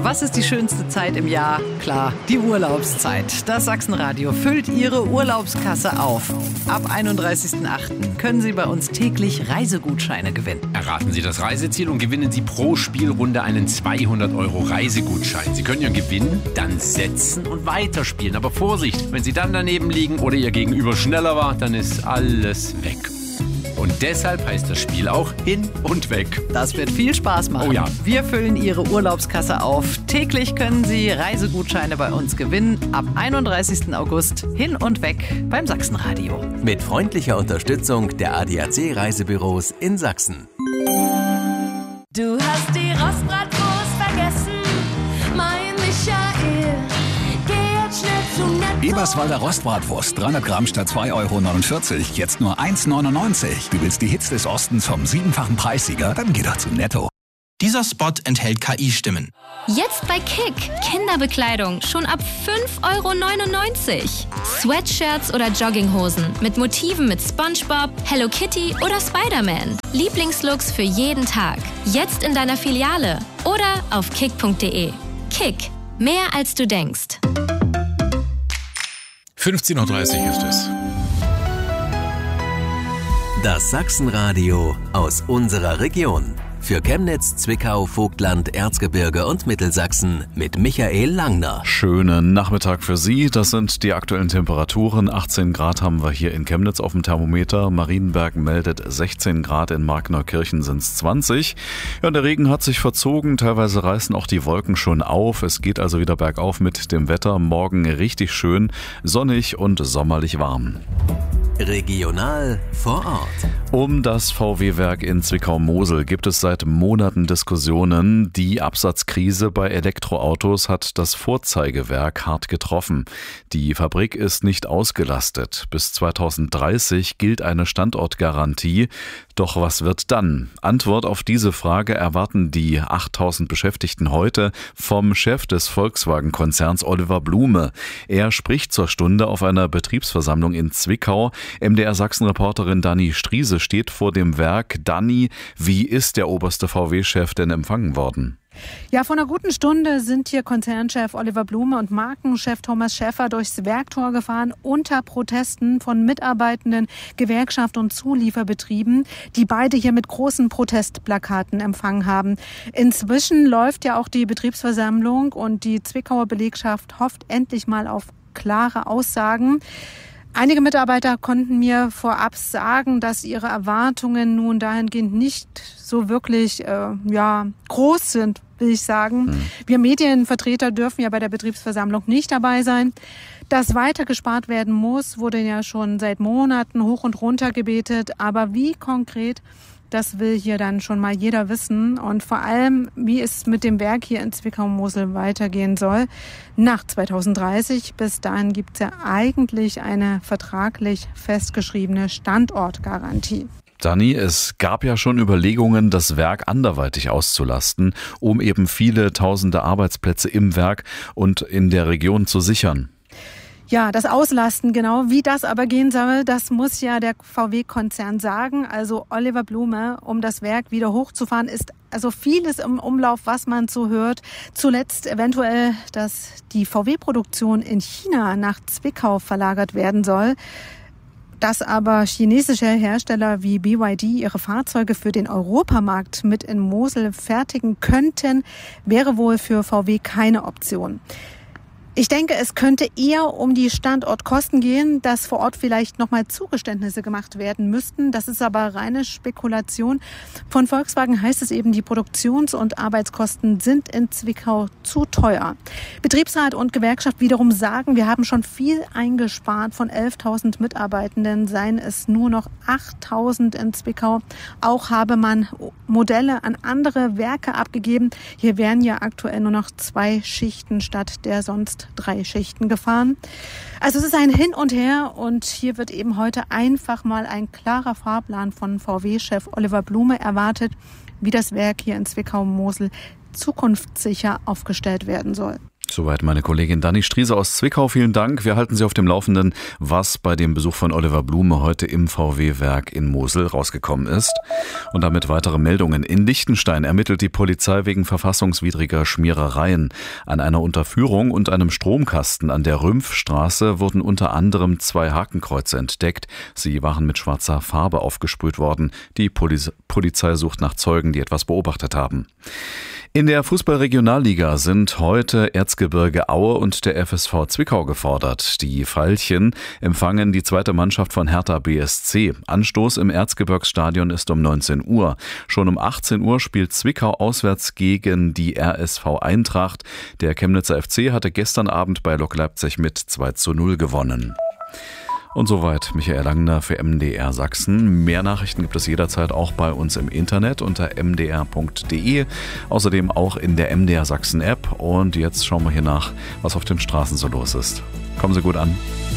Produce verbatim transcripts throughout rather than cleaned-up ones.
Was ist die schönste Zeit im Jahr? Klar, die Urlaubszeit. Das Sachsenradio füllt Ihre Urlaubskasse auf. Ab einunddreißigsten achten können Sie bei uns täglich Reisegutscheine gewinnen. Erraten Sie das Reiseziel und gewinnen Sie pro Spielrunde einen zweihundert Euro Reisegutschein. Sie können Ihren Gewinn dann setzen und weiterspielen. Aber Vorsicht, wenn Sie dann daneben liegen oder Ihr Gegenüber schneller war, dann ist alles weg. Und deshalb heißt das Spiel auch Hin und Weg. Das wird viel Spaß machen. Oh ja. Wir füllen Ihre Urlaubskasse auf. Täglich können Sie Reisegutscheine bei uns gewinnen. Ab einunddreißigsten August Hin und Weg beim Sachsenradio. Mit freundlicher Unterstützung der A D A C Reisebüros in Sachsen. Du hast die Rostbratwurst vergessen, mein Michael. Geh jetzt schnell zu Netto. Eberswalder Rostbratwurst, dreihundert Gramm statt zwei Euro neunundvierzig, jetzt nur eins neunundneunzig. Du willst die Hits des Ostens vom siebenfachen Preissieger? Dann geh doch zu Netto. Dieser Spot enthält K I-Stimmen. Jetzt bei Kick. Kinderbekleidung schon ab fünf Euro neunundneunzig. Sweatshirts oder Jogginghosen mit Motiven mit SpongeBob, Hello Kitty oder Spider-Man. Lieblingslooks für jeden Tag. Jetzt in deiner Filiale oder auf kick punkt de. Kick. Mehr als du denkst. fünfzehn Uhr dreißig ist es. Das Sachsenradio aus unserer Region. Für Chemnitz, Zwickau, Vogtland, Erzgebirge und Mittelsachsen mit Michael Langner. Schönen Nachmittag für Sie. Das sind die aktuellen Temperaturen. achtzehn Grad haben wir hier in Chemnitz auf dem Thermometer. Marienberg meldet sechzehn Grad, in Markneukirchen sind es zwanzig. Ja, der Regen hat sich verzogen. Teilweise reißen auch die Wolken schon auf. Es geht also wieder bergauf mit dem Wetter. Morgen richtig schön, sonnig und sommerlich warm. Regional vor Ort. Um das V W-Werk in Zwickau-Mosel gibt es seit Monaten Diskussionen. Die Absatzkrise bei Elektroautos hat das Vorzeigewerk hart getroffen. Die Fabrik ist nicht ausgelastet. Bis zweitausenddreißig gilt eine Standortgarantie. Doch was wird dann? Antwort auf diese Frage erwarten die achttausend Beschäftigten heute vom Chef des Volkswagen-Konzerns Oliver Blume. Er spricht zur Stunde auf einer Betriebsversammlung in Zwickau. M D R-Sachsen-Reporterin Dani Striese steht vor dem Werk. Dani, wie ist der oberste V W-Chef denn empfangen worden? Ja, vor einer guten Stunde sind hier Konzernchef Oliver Blume und Markenchef Thomas Schäffer durchs Werktor gefahren unter Protesten von Mitarbeitenden, Gewerkschaft und Zulieferbetrieben, die beide hier mit großen Protestplakaten empfangen haben. Inzwischen läuft ja auch die Betriebsversammlung und die Zwickauer Belegschaft hofft endlich mal auf klare Aussagen. Einige Mitarbeiter konnten mir vorab sagen, dass ihre Erwartungen nun dahingehend nicht so wirklich äh, ja, groß sind, will ich sagen. Mhm. Wir Medienvertreter dürfen ja bei der Betriebsversammlung nicht dabei sein. Dass weiter gespart werden muss, wurde ja schon seit Monaten hoch und runter gebetet. Aber wie konkret, das will hier dann schon mal jeder wissen. Und vor allem, wie es mit dem Werk hier in Zwickau-Mosel weitergehen soll nach zweitausenddreißig. Bis dahin gibt es ja eigentlich eine vertraglich festgeschriebene Standortgarantie. Dani, es gab ja schon Überlegungen, das Werk anderweitig auszulasten, um eben viele tausende Arbeitsplätze im Werk und in der Region zu sichern. Ja, das Auslasten, genau. Wie das aber gehen soll, das muss ja der V W-Konzern sagen. Also Oliver Blume, um das Werk wieder hochzufahren, ist also vieles im Umlauf, was man so hört. Zuletzt eventuell, dass die V W-Produktion in China nach Zwickau verlagert werden soll. Dass aber chinesische Hersteller wie B Y D ihre Fahrzeuge für den Europamarkt mit in Mosel fertigen könnten, wäre wohl für V W keine Option. Ich denke, es könnte eher um die Standortkosten gehen, dass vor Ort vielleicht nochmal Zugeständnisse gemacht werden müssten. Das ist aber reine Spekulation. Von Volkswagen heißt es eben, die Produktions- und Arbeitskosten sind in Zwickau zu teuer. Betriebsrat und Gewerkschaft wiederum sagen, wir haben schon viel eingespart. Von elftausend Mitarbeitenden seien es nur noch achttausend in Zwickau. Auch habe man Modelle an andere Werke abgegeben. Hier wären ja aktuell nur noch zwei Schichten statt der sonst drei Schichten gefahren. Also es ist ein Hin und Her und hier wird eben heute einfach mal ein klarer Fahrplan von V W-Chef Oliver Blume erwartet, wie das Werk hier in Zwickau-Mosel zukunftssicher aufgestellt werden soll. Soweit meine Kollegin Dani Striese aus Zwickau. Vielen Dank. Wir halten Sie auf dem Laufenden, was bei dem Besuch von Oliver Blume heute im V W-Werk in Mosel rausgekommen ist. Und damit weitere Meldungen. In Liechtenstein ermittelt die Polizei wegen verfassungswidriger Schmierereien. An einer Unterführung und einem Stromkasten an der Rümpfstraße wurden unter anderem zwei Hakenkreuze entdeckt. Sie waren mit schwarzer Farbe aufgesprüht worden. Die Poliz- Polizei sucht nach Zeugen, die etwas beobachtet haben. In der Fußball-Regionalliga sind heute Erzgebirge Aue und der F S V Zwickau gefordert. Die Veilchen empfangen die zweite Mannschaft von Hertha B S C. Anstoß im Erzgebirgsstadion ist um neunzehn Uhr. Schon um achtzehn Uhr spielt Zwickau auswärts gegen die R S V Eintracht. Der Chemnitzer F C hatte gestern Abend bei Lok Leipzig mit zwei zu null gewonnen. Und soweit Michael Langner für M D R Sachsen. Mehr Nachrichten gibt es jederzeit auch bei uns im Internet unter m d r punkt d e. Außerdem auch in der M D R Sachsen App. Und jetzt schauen wir hier nach, was auf den Straßen so los ist. Kommen Sie gut an.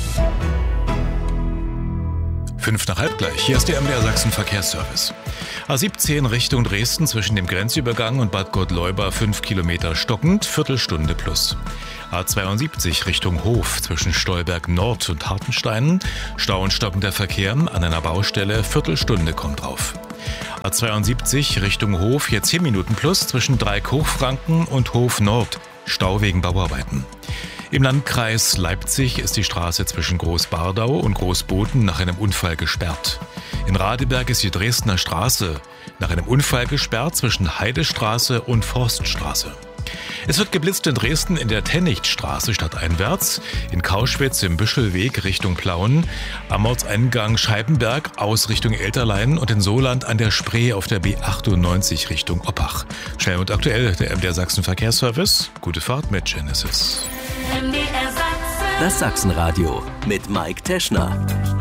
Fünf nach halb gleich. Hier ist der M D R Sachsen Verkehrsservice. A siebzehn Richtung Dresden zwischen dem Grenzübergang und Bad Gottleuba fünf Kilometer stockend, Viertelstunde plus. A zweiundsiebzig Richtung Hof zwischen Stolberg Nord und Hartenstein, Stau und stockender Verkehr an einer Baustelle, Viertelstunde kommt drauf. A zweiundsiebzig Richtung Hof jetzt zehn Minuten plus zwischen Dreieck-Hochfranken und Hof Nord, Stau wegen Bauarbeiten. Im Landkreis Leipzig ist die Straße zwischen Großbardau und Großboden nach einem Unfall gesperrt. In Radeberg ist die Dresdner Straße nach einem Unfall gesperrt zwischen Heidestraße und Forststraße. Es wird geblitzt in Dresden in der Tennichtstraße stadteinwärts, in Kauschwitz im Büschelweg Richtung Plauen, am Ortseingang Scheibenberg aus Richtung Elterlein und in Soland an der Spree auf der B achtundneunzig Richtung Oppach. Schnell und aktuell der M D R Sachsen Verkehrsservice. Gute Fahrt mit Genesis. Das Sachsenradio mit Mike Teschner.